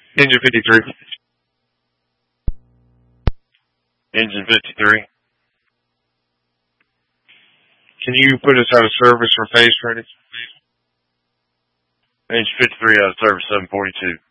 Engine 53. Engine 53. Can you put us out of service for phase ready? Engine 53 out of service 742.